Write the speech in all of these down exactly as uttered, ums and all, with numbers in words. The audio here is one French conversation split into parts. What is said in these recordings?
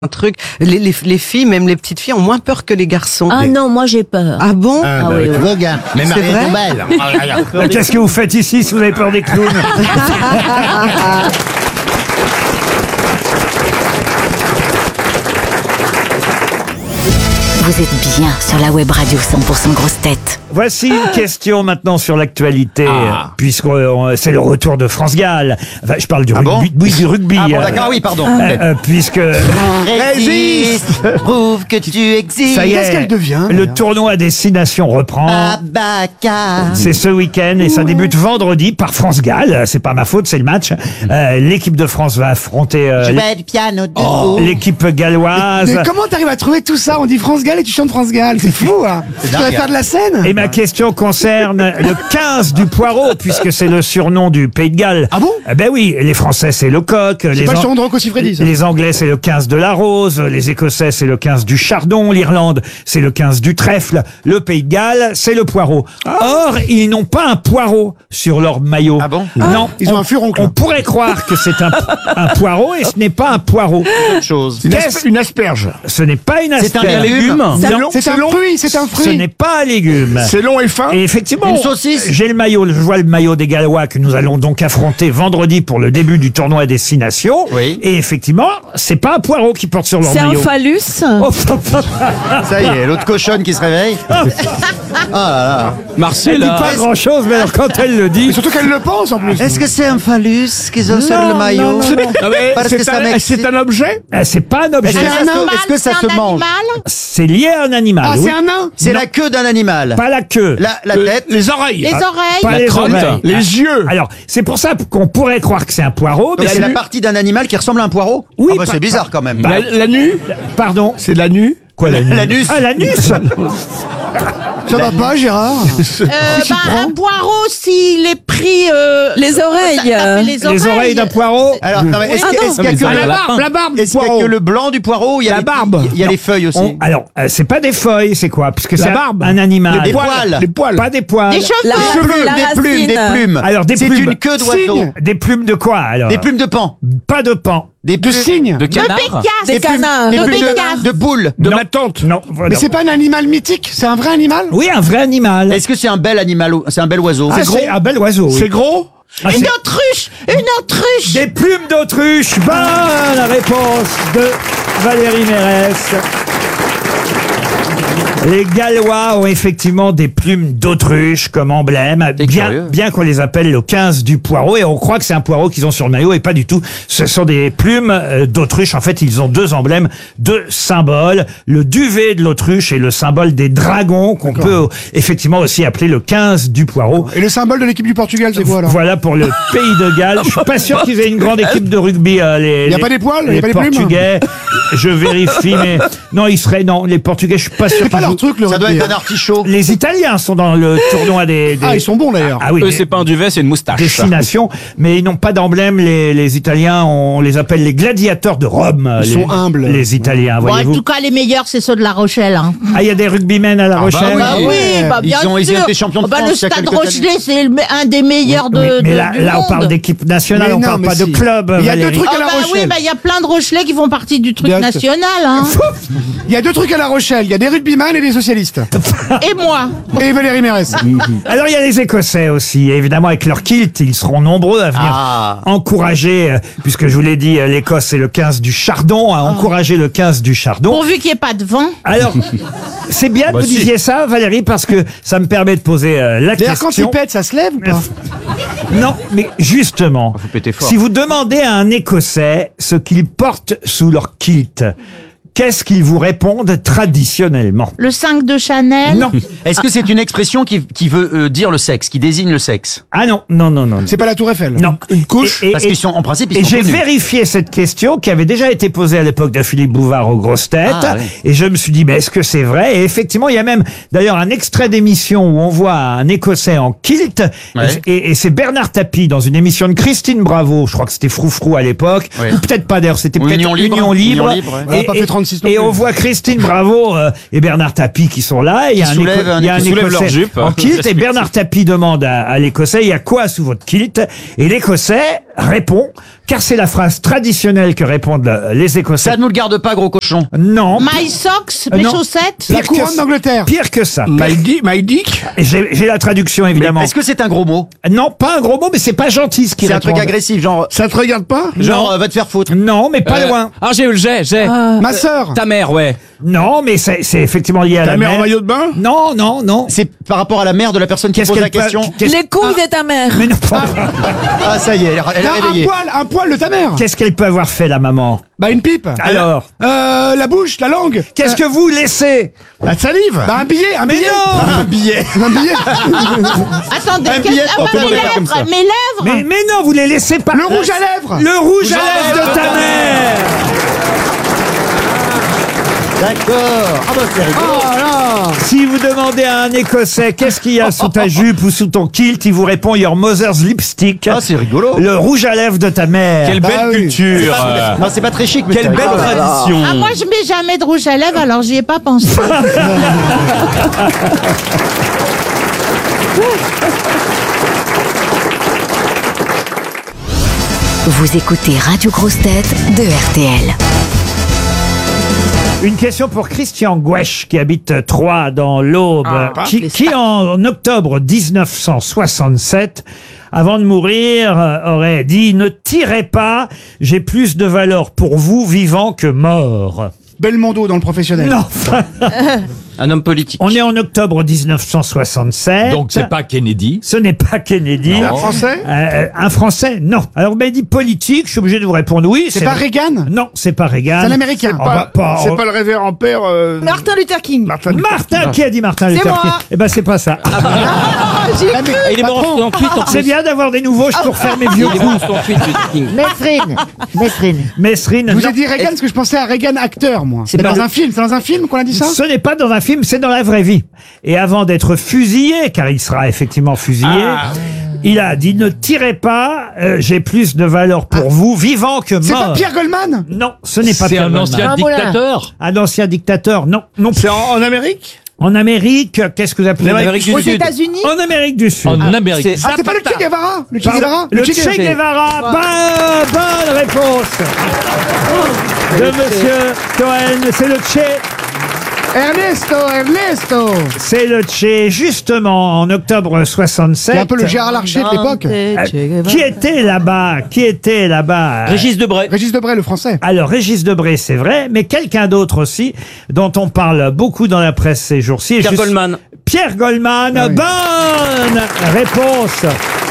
un truc. Les, les, les filles, même les petites filles, ont moins peur que les garçons. Ah non, moi j'ai peur. Ah bon? Ah, oui, oui. Logan. Mais C'est Marianne vrai Tombelle. Qu'est-ce que vous faites ici si vous avez peur des clowns? Vous êtes bien sur la web radio cent pour cent Grosses Têtes. Voici une question maintenant sur l'actualité, Ah. puisque euh, c'est le retour de France Gall. Enfin, je parle du Ah rugby. bon oui, du rugby. Ah bon, euh, d'accord, oui, pardon. euh, euh, puisque Résiste, prouve que tu existes. ça y Qu'est-ce est, qu'elle devient, le d'ailleurs tournoi à destination reprend. Abaca. C'est ce week-end et ça débute vendredi par France Gall. C'est pas ma faute, c'est le match. Euh, L'équipe de France va affronter euh, Je vais du piano de haut. l'équipe galloise. Mais comment t'arrives à trouver tout ça? On dit France Gall et tu chantes France Gall. C'est fou, hein. Tu dingue, vas hein. faire de la scène? Et ma question concerne le quinze du poireau, puisque c'est le surnom du Pays de Galles. Ah bon? Eh ben oui, les Français c'est le coq, C'est les, pas le An- surnom de Rocco Siffredi, ça. les Anglais c'est le quinze de la rose, les Écossais c'est le quinze du chardon, l'Irlande c'est le quinze du trèfle, le Pays de Galles c'est le poireau. Or, ils n'ont pas un poireau sur leur maillot. Ah bon? Non. Ils ont on- un furoncle. On pourrait croire que c'est un, un poireau et ce n'est pas un poireau. Autre chose. Une, Qu'est-ce- asper- une asperge. Ce n'est pas une C'est un asperge. légume. Non, C'est un fruit, c'est un ce fruit. n'est pas un légume. C'est long et fin. Et effectivement, Une saucisse. j'ai le maillot, je vois le maillot des Gallois que nous allons donc affronter vendredi pour le début du tournoi à destination. Oui. Et effectivement, c'est pas un poireau qui porte sur leur C'est un maillot. phallus. Oh, Ça y est, l'autre cochonne qui se réveille. Ah là là. elle dit pas grand chose, mais alors quand elle le dit. Et surtout qu'elle le pense en plus. Est-ce que c'est un phallus qu'ils ont sur Non, le maillot? non, non, non. Parce que ça m'excite. un objet? Euh, C'est pas un objet. Est-ce que ça se- est-ce que ça se mange? C'est lié à un animal. Ah, oui. c'est un nain? C'est la queue d'un animal. Pas la queue. La, la tête. Les oreilles. Les oreilles. Pas les oreilles. Les yeux. Alors, c'est pour ça qu'on pourrait croire que c'est un poireau, mais C'est c'est la partie d'un animal qui ressemble à un poireau? Oui, Ah bah, pas- c'est bizarre quand même. Bah, La nu? Pardon. C'est de la nu? Quoi, la nuit L'anus. Ah, l'anus. Ça va pas, Gérard? Euh, bah, un poireau, s'il est pris. euh, Les ça- Les oreilles. ça fait les oreilles. Les oreilles d'un poireau. Alors, non, mais est-ce Ah que- non. est-ce qu'il y a que La la barbe, la barbe du Est-ce qu'il y a poireau. que le blanc du poireau ou il y a La les, barbe. Il y a les feuilles aussi. On- alors, euh, c'est pas des feuilles, c'est quoi? Puisque c'est La un- barbe. un animal. Les poils. Les poils. Pas des poils. Des cheveux. La- Des cheveux, la des plumes, des racine. plumes. Alors, des C'est plumes. une queue d'oiseau. Cygne. Des plumes de quoi, alors? Des plumes de pan. Pas de pan. Des De plumes cygne. De De canard. Bécasse. Des canards. Des De plumes Bécasse. de, de boules. De Non. ma tante. Non, voilà. Mais c'est pas un animal mythique? C'est un vrai animal? Oui, un vrai animal. Est-ce que c'est un bel animal ou- C'est un bel oiseau. Ah, c'est un bel oiseau, oui. C'est gros? Ah, Une c'est- autruche. Une autruche. Des plumes d'autruche. Bonne réponse de Valérie Mérès. Les Gallois ont effectivement des plumes d'autruche comme emblème, C'est bien, curieux. bien qu'on les appelle le quinze du poireau, et on croit que c'est un poireau qu'ils ont sur le maillot, et pas du tout. Ce sont des plumes euh, d'autruche. En fait, ils ont deux emblèmes, deux symboles. Le duvet de l'autruche et le symbole des dragons, qu'on peut euh, effectivement aussi appeler le quinze du poireau. Et le symbole de l'équipe du Portugal, c'est quoi alors? Voilà pour le pays de Galles. Je suis pas sûr qu'ils aient une grande équipe de rugby. euh, les, Y a les- pas des poils? Y a les pas des plumes? Portugais. Je vérifie, mais non, ils seraient non. Les Portugais, je suis pas sûr. C'est pas qu'ils leur jouent. truc, le Ça doit rugby. être un artichaut. Les Italiens sont dans le tournoi des. des- Ah, ils sont bons d'ailleurs. Ah oui. Eux, des- c'est pas un duvet, c'est une moustache. Destination, mais ils n'ont pas d'emblème. Les, les Italiens, on les appelle les gladiateurs de Rome. Ils les, sont humbles. Les Italiens, Bon, en voyez-vous. tout cas, les meilleurs, c'est ceux de La Rochelle. Hein. Ah, il y a des rugbymen à La Rochelle. oui. Ah oui, bah Ils bien ont- ils sûr. ont été champions de Oh, bah, France le il y a Stade quelques Rochelet, c'est le- un des meilleurs de, mais mais de- là, du là, on monde. parle d'équipe nationale, Mais on non, parle mais pas de si. club. Il y a deux Valérie. trucs Oh à La bah oui, Rochelle. bah il y a plein de Rochelais qui font partie du truc Bien sûr. national. Hein. Il y a deux trucs à La Rochelle. Il y a des rugbyman et des socialistes. Et moi. Et Valérie Mérès. Alors il y a les Écossais aussi, et évidemment avec leur kilt, ils seront nombreux à venir Ah. encourager, euh, puisque je vous l'ai dit, euh, l'Écosse c'est le quinze du chardon, à encourager le quinze du chardon. Pourvu qu'il n'y ait pas de vent. Alors, c'est bien que Bah vous si. disiez ça, Valérie, parce que ça me permet de poser euh, la D'ailleurs, quand il question. pète, ça se lève ou pas? Non, mais justement, Faut péter fort. si vous demandez à un Écossais ce qu'ils portent sous leur kilt, qu'est-ce qu'ils vous répondent traditionnellement? Le cinq de Chanel. Non. Est-ce que c'est une expression qui, qui veut euh, dire le sexe, qui désigne le sexe? Ah non, non, non, non. C'est pas la Tour Eiffel. Non. Une couche. Et- et- Parce qu'ils sont, en principe, ils Et sont j'ai connus. vérifié cette question qui avait déjà été posée à l'époque de Philippe Bouvard aux grosses têtes. Ah, ouais. Et je me suis dit, mais est-ce que c'est vrai? Et effectivement, il y a même d'ailleurs un extrait d'émission où on voit un Écossais en kilt. Ouais. Et, et c'est Bernard Tapie dans une émission de Christine Bravo. Je crois que c'était Froufrou à l'époque. Ouais. Ou peut-être pas d'ailleurs, c'était Ou peut-être Union Libre. Union Libre. Union Libre, ouais. On a Et, pas fait trente-six non et plus. on voit Christine Bravo euh, et Bernard Tapie qui sont là. Et il y a Qui un, soulèvent Éco- un- il y a un qui soulèvent leur Écossais jupe. en kilt. Et Bernard Tapie demande à, à l'Écossais, il y a quoi sous votre kilt? Et l'Écossais répond, car c'est la phrase traditionnelle que répondent euh, les Écossais. Ça ne nous le garde pas, gros cochon. Non. My socks, Euh, mes non. chaussettes. La Pire que couronne ça. d'Angleterre. Pire que ça. My, di my dick. Et J'ai j'ai la traduction, évidemment. Est-ce que c'est un gros mot? Non, pas un gros mot, mais c'est pas gentil ce qui C'est un truc agressif, genre, Ça te regarde pas? genre, euh, va te faire foutre. Non, mais pas Euh, loin. Ah, j'ai eu le jet, j'ai. Ma sœur. Ta mère, ouais. Non, mais c'est c'est effectivement lié à Ta la mère en mer. maillot de bain? Non, non, non. C'est par rapport à la mère de la personne qui Qu'est-ce pose la qu'elle peut- question. qu'est-ce- Les couilles de ta mère. Mais non, Ah, ça y est, elle, est- elle est Non, un réveillée. poil, un poil de ta mère. qu'est-ce qu'elle peut avoir fait, la maman? Bah une pipe. Alors, Euh, la bouche, la langue. qu'est-ce que vous laissez? La salive. Bah un billet, un Mais billet. non Un billet. Un billet. Attendez, Un qu'est-ce- billet, ah, on bah, peut mes le faire comme ça. lèvres, mes lèvres. mais, mais non, vous les laissez pas. Le rouge à lèvres. Le rouge à lèvres de ta mère. D'accord. Ah bah c'est rigolo. Oh là. Si vous demandez à un Écossais qu'est-ce qu'il y a sous ta jupe ou sous ton kilt, il vous répond Your mother's lipstick. Ah, c'est rigolo. Le rouge à lèvres de ta mère. Quelle Bah belle oui. culture. euh. Non, c'est pas très chic, mais Quelle c'est belle rigolo. tradition. Ah, moi, je mets jamais de rouge à lèvres, alors j'y ai pas pensé. Vous écoutez Radio Grosse Tête de R T L. Une question pour Christian Gouesch qui habite Troyes dans l'Aube, qui, qui en octobre dix-neuf cent soixante-sept, avant de mourir, euh, aurait dit « Ne tirez pas, j'ai plus de valeur pour vous vivant que mort ». Belmondo dans le professionnel. Non, Un homme politique. on est en octobre dix-neuf cent soixante-sept. Donc c'est pas Kennedy. Ce n'est pas Kennedy. Un français. Euh, un Français, non. Alors, vous m'avez dit politique, je suis obligé de vous répondre oui. C'est pas vrai. Reagan. Non, c'est pas Reagan. C'est un Américain. On va pas- C'est pas le révérend père. euh, Martin Luther King. Martin. Luther Martin, qui a dit Martin Luther moi. King Eh ben, c'est pas ça. Ah, mais- Il est mort en soixante-huit en C'est plus. bien d'avoir des nouveaux pour faire mes vieux Il est mort en coups. soixante-huit, Luther King. Mesrine. Mesrine. Mesrine, Je vous non. ai dit Reagan parce que je pensais à Reagan acteur, moi. C'est pas dans le- un film. C'est dans un film qu'on a dit ça. Ce n'est pas dans un film, c'est dans la vraie vie. Et avant d'être fusillé, car il sera effectivement fusillé, Ah. il a dit ne tirez pas, euh, j'ai plus de valeur pour vous, vivant que C'est mort. pas Pierre Goldman. Non, ce n'est pas C'est Pierre un Goldman. ancien Un moulin. dictateur. Un ancien dictateur, non. non plus. C'est en, en Amérique. En Amérique, qu'est-ce que vous appelez En Amérique du Aux Sud. États-unis. En Amérique du Sud. En Amérique. Ah, c'est pas le Che Guevara. Le Che Pardon Guevara. Le Che Guevara. Bonne, bonne réponse de Monsieur Cohen. C'est le Che. Ernesto, Ernesto. C'est le Che, justement, en octobre soixante-sept. C'est un peu le Gérard Larcher de l'époque. Euh, Qui était là-bas Qui était là-bas Régis Debray. Régis Debray, le français. Alors, Régis Debray, c'est vrai, mais quelqu'un d'autre aussi, dont on parle beaucoup dans la presse ces jours-ci. Pierre Juste- Goldman. Pierre Goldman, Ah oui. bonne réponse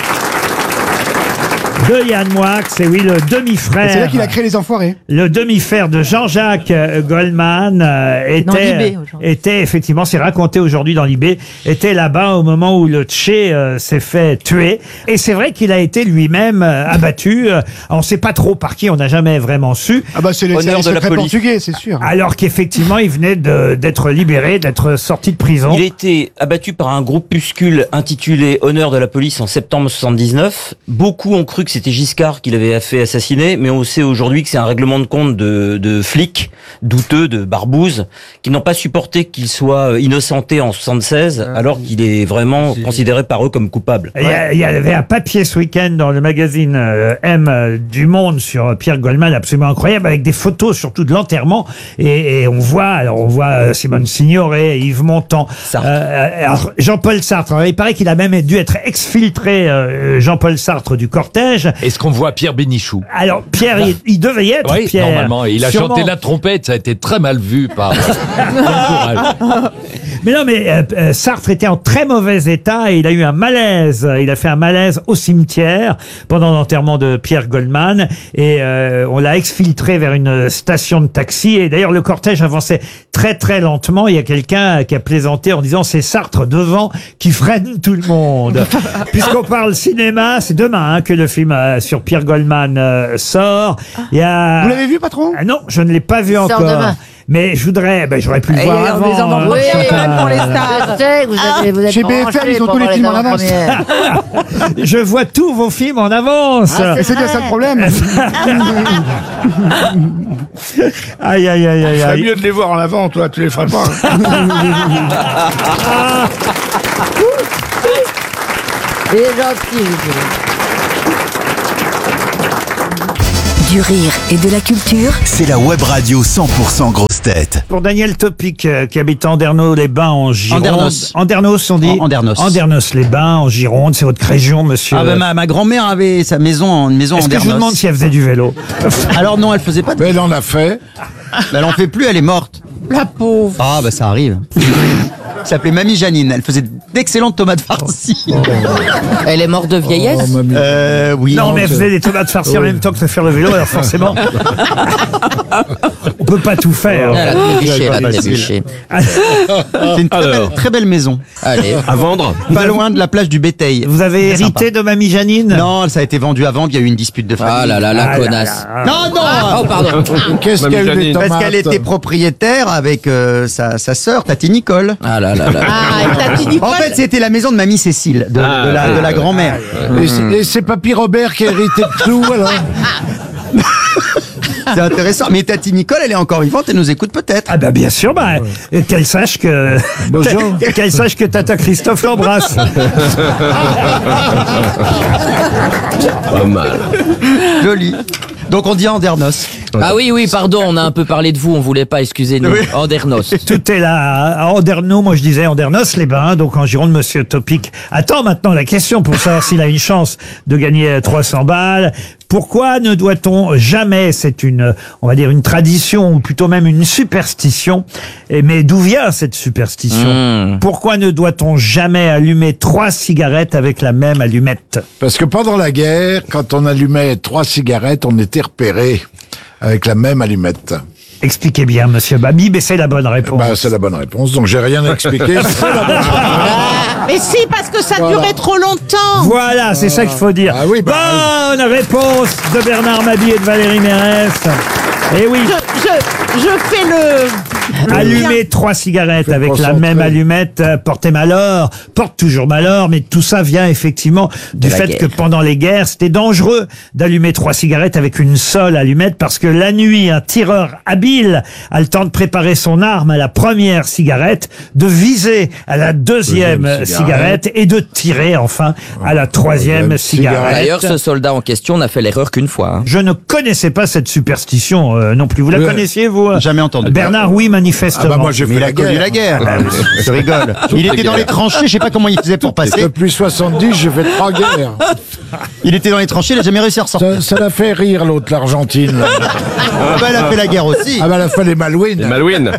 de Yann Moix, et oui, le Et C'est là demi-frère. qu'il a créé les Enfoirés. Le demi-frère de Jean-Jacques euh, Goldman euh, Dans était, l'I B, aujourd'hui. était effectivement, c'est raconté aujourd'hui dans l'I B, était là-bas au moment où le Che euh, s'est fait tuer. Et c'est vrai qu'il a été lui-même euh, abattu. Euh, on ne sait pas trop par qui, on n'a jamais vraiment su. Ah bah c'est les Honneur c'est de les la secrets police. portugais, c'est sûr. Alors qu'effectivement, il venait de- d'être libéré, d'être sorti de prison. Il a été abattu par un groupuscule intitulé Honneur de la police en septembre soixante-dix-neuf. Beaucoup ont cru que c'était Giscard qui l'avait fait assassiner, mais on sait aujourd'hui que c'est un règlement de compte de, de flics douteux, de barbouzes, qui n'ont pas supporté qu'il soit innocenté en soixante-seize, alors qu'il est vraiment considéré par eux comme coupable. Il y, a- il y avait un papier ce week-end dans le magazine euh, M euh, du Monde sur Pierre Goldman, absolument incroyable, avec des photos surtout de l'enterrement. Et, et on voit, alors on voit euh, Simone Signoret, Yves Montand, Sartre. euh, alors, Jean-Paul Sartre. Alors, il paraît qu'il a même dû être exfiltré, euh, Jean-Paul Sartre, du cortège. Est-ce qu'on voit Pierre Bénichou? Alors Pierre, il, il devait y être. Oui, Pierre. normalement. Il a Sûrement. chanté la trompette, ça a été très mal vu par l'entourage. Mais non, mais euh, euh, Sartre était en très mauvais état et il a eu un malaise. Il a fait un malaise au cimetière pendant l'enterrement de Pierre Goldman et euh, on l'a exfiltré vers une station de taxi. Et d'ailleurs, le cortège avançait très très lentement. Il y a quelqu'un qui a plaisanté en disant c'est Sartre devant qui freine tout le monde. Puisqu'on parle cinéma, c'est demain hein, que le film euh, sur Pierre Goldman euh, sort. Il y a... Vous l'avez vu, patron? Ah non, je ne l'ai pas vu sort encore. demain. Mais je voudrais, ben, j'aurais pu le Et voir on avant. les en hein. envoie Ah. pour les stars. Je sais, vous avez, vous êtes Chez B F M, branchés ils ont pour tous les voir films en avance. avant-premières. Je vois tous vos films en avance. Et c'est bien ça le problème. Aïe, aïe, aïe, aïe, aïe. mieux de les voir en avant, toi, tu les ferais pas. Il est gentil, vous savez. Du rire et de la culture. C'est la web radio cent pour cent grosse tête. Pour Daniel Topic, euh, qui habite à Andernos-les-Bains en Gironde. Andernos. Andernos, on dit En- Andernos. Andernos-les-Bains en Gironde, c'est votre région, monsieur. Ah bah, ma, ma grand-mère avait sa maison en une maison Est-ce en que je vous Andernos. demande si elle faisait du vélo? Alors non, elle faisait pas de... Mais elle en a fait. Elle en fait plus, elle est morte. La pauvre. Ah bah ça arrive. Elle s'appelait Mamie Janine. Elle faisait d'excellentes tomates farcies. Elle est morte de vieillesse. Oh, mamie. Euh, oui. Non, mais elle faisait des tomates farcies en Oui. même temps que de faire le vélo, alors forcément, on peut pas tout faire. Elle a trébuché, elle a Facile. trébuché. C'est une très belle, très belle maison. Allez. À vendre. Pas loin de la plage du Béteil. Vous avez Très hérité sympa. de Mamie Janine? Non, ça a été vendu à vendre, il y a eu une dispute de famille. Ah là là, la Ah là connasse. là. Non, non Oh, pardon. Qu'est-ce Mamie qu'elle a eu des Janine. tomates? Parce qu'elle était propriétaire avec euh, sa, sa sœur, Tati Nicole. Ah là là là. Ah, et Tati En Nicole. fait, c'était la maison de Mamie Cécile, de, Ah, de la, de la grand-mère. Et c'est- Et c'est Papy Robert qui a hérité de tout, alors. C'est intéressant. Mais Tati Nicole, elle est encore vivante, elle nous écoute peut-être. Ah bah bien sûr, bah, et qu'elle sache que Bonjour. qu'elle sache que Tata Christophe l'embrasse. Pas mal. Joli. Donc on dit Andernos. Ah oui, oui, pardon, on a un peu parlé de vous, on voulait pas, excusez-nous. Oui. Andernos. Tout est là. À Andernos, moi je disais Andernos-les-Bains, donc en Gironde, monsieur Topic attend maintenant la question pour savoir s'il a une chance de gagner trois cents balles. Pourquoi ne doit-on jamais, c'est une, on va dire une tradition, ou plutôt même une superstition, et mais d'où vient cette superstition? Mmh. Pourquoi ne doit-on jamais allumer trois cigarettes avec la même allumette? Parce que pendant la guerre, quand on allumait trois cigarettes, on était repéré avec la même allumette. Expliquez bien, monsieur Babi, mais c'est la bonne réponse. Bah, c'est la bonne réponse, donc j'ai rien à expliquer. C'est la bonne réponse. Mais si, parce que ça Voilà. durait trop longtemps. Voilà, c'est ça qu'il faut dire. Ah oui, bah, Bonne réponse de Bernard Mabie et de Valérie Mérès. Eh oui, Je, je, je fais le... allumer trois cigarettes Faut avec la concentrer. même allumette euh, portait malheur, porte toujours malheur, mais tout ça vient effectivement du la fait guerre. que pendant les guerres, c'était dangereux d'allumer trois cigarettes avec une seule allumette parce que la nuit, un tireur habile a le temps de préparer son arme à la première cigarette, de viser à la deuxième, Deuxième cigarette. cigarette. et de tirer enfin à la troisième Troisième cigarette. cigarette. D'ailleurs, ce soldat en question n'a fait l'erreur qu'une fois. hein. Je ne connaissais pas cette superstition euh, non plus. Vous la Ouais. connaissiez, vous euh, Jamais entendu. Bernard, oui, manifestement. Ah bah moi j'ai Mais fait il a la connu guerre. la guerre. Je rigole. Il était dans les tranchées, je sais pas comment il faisait pour passer. Depuis soixante-dix, j'ai fait trois guerres. Il était dans les tranchées, il a jamais réussi à ressortir. Ça, ça l'a fait rire l'autre, l'Argentine. là. Ah bah, elle a fait la guerre aussi. Ah bah elle a fait les Malouines. Malouine.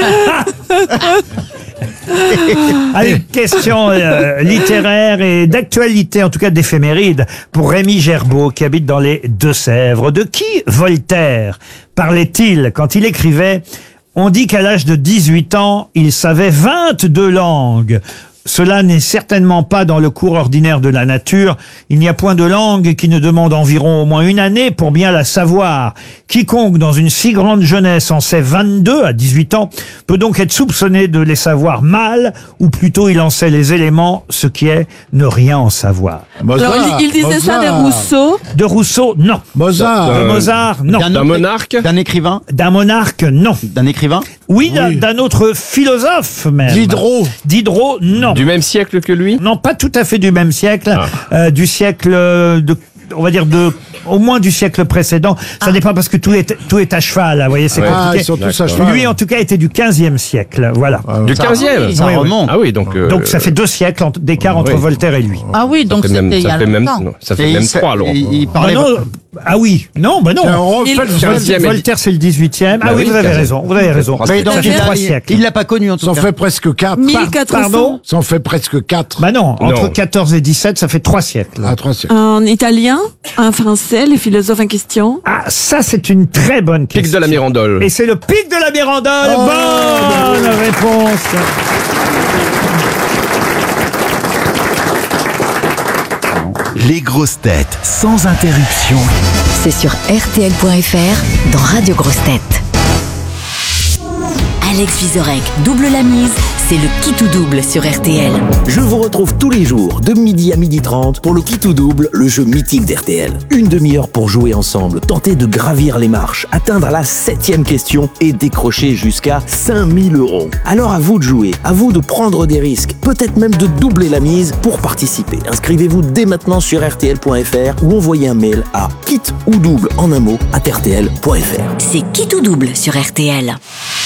Allez, question euh, littéraire et d'actualité, en tout cas d'éphéméride, pour Rémi Gerbeau, qui habite dans les Deux-Sèvres. De qui Voltaire parlait-il quand il écrivait « On dit qu'à l'âge de dix-huit ans, il savait vingt-deux langues ». Cela n'est certainement pas dans le cours ordinaire de la nature. Il n'y a point de langue qui ne demande environ au moins une année pour bien la savoir. Quiconque dans une si grande jeunesse en sait vingt-deux à dix-huit ans peut donc être soupçonné de les savoir mal, ou plutôt il en sait les éléments, ce qui est ne rien en savoir. Mozart, Alors, il, il disait ça de Mozart. Rousseau. De Rousseau, non. Mozart. De Euh, Mozart, non. D'un D'un autre- monarque. D'un écrivain. D'un monarque, non. D'un écrivain. Oui, d'un- Oui. d'un autre philosophe même. Diderot. Diderot, non. Du même siècle que lui. Non, pas tout à fait du même siècle, euh, du siècle de, on va dire de, au moins du siècle précédent. Ça dépend parce que tout est, tout est à cheval, là, vous voyez, c'est Ouais. Ah, compliqué. ils sont tous à D'accord. cheval. Lui, en tout cas, était du quinzième siècle, voilà. Du Ça- quinzième. Ça Oui, oui. remonte. Ah oui, donc. euh, Donc ça fait deux siècles en- d'écart entre oui. Voltaire et lui. Ah oui, donc ça fait c'était même, il y ça a fait même, longtemps. non, ça Et fait même il sa- trois alors. il- il Bah parlait. non, ah oui, non, bah non. Et on refait Il- le quinzième. quinzième. Voltaire, c'est le dix-huitième. Ah Bah oui, oui, vous avez quinzième. raison, vous avez raison. Mais donc, Ça fait il trois a- siècles. il l'a pas connu en tout Ça en cas. fait presque quatre. mille quatre cents. Pardon? Ça en fait presque quatre. Bah non, entre Non. quatorze et dix-sept, ça fait trois siècles. Ah, trois siècles. Un italien, un français, les philosophes en question. Ah, ça, c'est une très bonne question. Pic de la Mirandole. Et c'est le pic de la Mirandole. Oh, Bonne réponse. Les grosses têtes sans interruption. C'est sur R T L point F R dans Radio Grosses Têtes. Alex Vizorek double la mise C'est le qui tout double sur R T L. Je vous retrouve tous les jours de midi à midi trente pour le qui tout double, le jeu mythique d'R T L. Une demi-heure pour jouer ensemble, tenter de gravir les marches, atteindre la septième question et décrocher jusqu'à cinq mille euros. Alors à vous de jouer, à vous de prendre des risques, peut-être même de doubler la mise pour participer. Inscrivez-vous dès maintenant sur R T L point F R ou envoyez un mail à kit ou double en un mot à R T L point F R. C'est qui tout double sur R T L.